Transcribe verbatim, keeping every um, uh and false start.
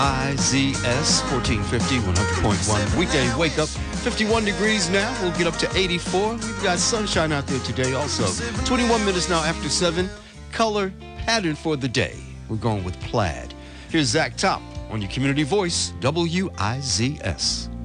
I Z S fourteen fifty, one hundred point one. Weekday wake up. fifty-one degrees now. We'll get up to eighty-four. We've got sunshine out there today also. twenty-one minutes now after seven. Color pattern for the day. We're going with plaid. Here's Zach Top on your community voice, W I Z S.